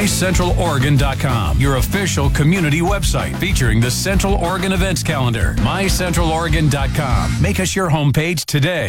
MyCentralOregon.com, your official community website featuring the Central Oregon events calendar. MyCentralOregon.com. Make us your homepage today.